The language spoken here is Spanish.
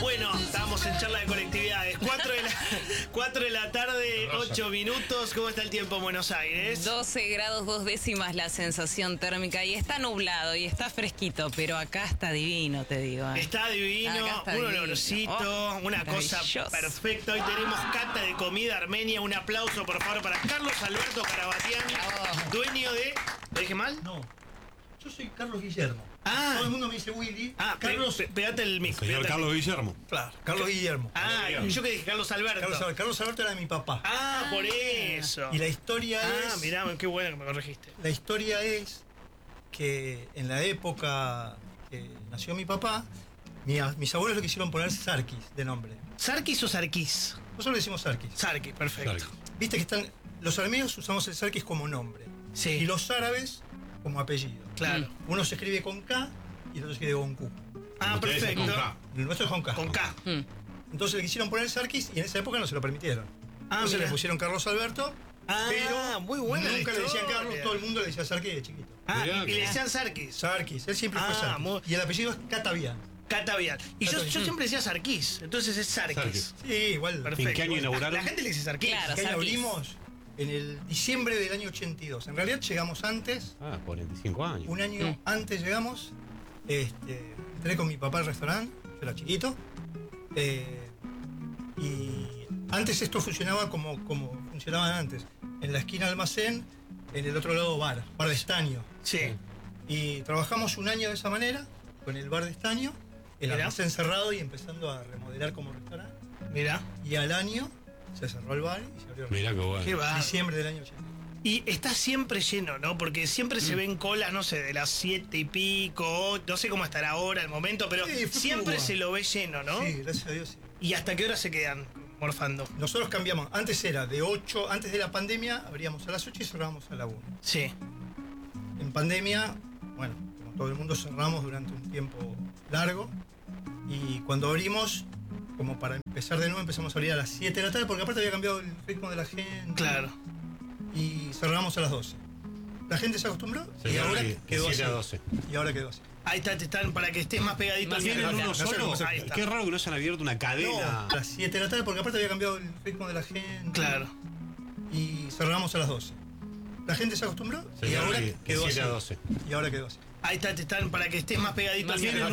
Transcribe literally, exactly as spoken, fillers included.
Bueno, estamos en charla de colectividades. cuatro de la, cuatro de la tarde, ocho minutos. ¿Cómo está el tiempo en Buenos Aires? doce grados, dos décimas la sensación térmica. Y está nublado y está fresquito, pero acá está divino, te digo. ¿eh? Está divino, Acá está un divino. olorcito, Oh, una cosa maravilloso. perfecta. Hoy tenemos cata de comida armenia. Un aplauso, por favor, para Carlos Alberto Carabatian, Bravo. dueño de... ¿Lo dije mal? No, yo soy Carlos Guillermo. Ah. Todo el mundo me dice Willy. Ah, Carlos. pe- pegate el micro. Señor pegate el Carlos Guillermo. Claro, Carlos Guillermo. Ah, y yo que dije Carlos Alberto. Carlos, Alberto. Carlos Alberto era mi papá. Ah, por eso. Y la historia Ah, es. mirá, qué bueno que me corregiste. La historia es que en la época que nació mi papá, mi- mis abuelos le quisieron poner Sarkis de nombre. ¿Sarkis o Sarkis? Nosotros le decimos Sarkis. Sarkis, perfecto. Sarkis. Viste que están. Los armenios usamos el Sarkis como nombre. Sí. Y los árabes como apellido. Claro. Uno se escribe con K y el otro se escribe con Q. Ah, Ustedes perfecto. con K. El nuestro es con K. Con K. Mm. Entonces le quisieron poner Sarkis y en esa época no se lo permitieron. Ah, Entonces mirá. le pusieron Carlos Alberto, Ah, pero muy buena la nunca le decían historia. Carlos, todo el mundo le decía Sarkis de chiquito. Ah, Mirá, y le decían Sarkis. Sarkis, él siempre Ah, fue Sarkis. muy- Y el apellido es Catavian. Catavian. Y yo, Catavian. yo siempre decía Sarkis, entonces es Sarkis. Sarkis. Sí, igual. Perfecto. ¿En qué año inauguraron? La, la gente le dice Sarkis. Claro. ¿Qué año Sarkis. abrimos? En el diciembre del año ochenta y dos. En realidad llegamos antes, Ah, cuarenta y cinco años. un año Mm. antes llegamos. Este, entré con mi papá al restaurante, yo era chiquito. eh, y antes esto funcionaba como, como funcionaban antes. En la esquina almacén, en el otro lado bar, bar de estaño. Sí. Y trabajamos un año de esa manera, con el bar de estaño, el Mirá. almacén cerrado y empezando a remodelar como restaurante. Mirá. Y al año se cerró el bar y se abrió el Mirá qué bueno. Qué va. diciembre del año ochenta. Y está siempre lleno, ¿no? Porque siempre se ven colas, no sé, de las siete y pico, no sé cómo estará ahora el momento, pero Sí, fue siempre Cuba. se lo ve lleno, ¿no? Sí, gracias a Dios. Sí. ¿Y hasta qué hora se quedan morfando? Nosotros cambiamos, antes era de ocho, antes de la pandemia abríamos a las ocho y cerrábamos a la una. Sí. En pandemia, bueno, como todo el mundo cerramos durante un tiempo largo y cuando abrimos, como para empezar de nuevo, empezamos a abrir a las siete de la tarde porque aparte había cambiado el ritmo de la gente. Claro. Y cerramos a las doce. La gente se acostumbró y Señor, ahora de quedó así. siete a doce. Y ahora quedó así. Ahí está, te están para que estés más pegadito Más al ¿Tienen cerca. uno micrófono. No sé cómo solo? se- Ahí está. Qué raro que no hayan abierto una cadena. A las siete de la tarde porque aparte había cambiado el ritmo de la gente. Claro. Y cerramos a las doce. La gente se acostumbró y Señor, ahora de quedó así. siete a doce. Y ahora quedó así. Ahí está, te están para que estés más pegadito Más al cerca. micrófono.